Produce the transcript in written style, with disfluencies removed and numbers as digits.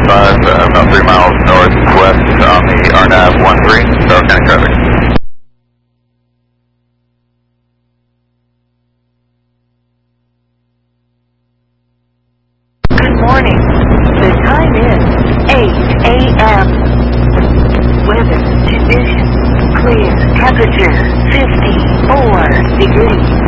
about 3 miles northwest on the RNAV 13, Starr County traffic. Good morning. The time is 8 a.m. Weather conditions clear. Temperature 54 degrees.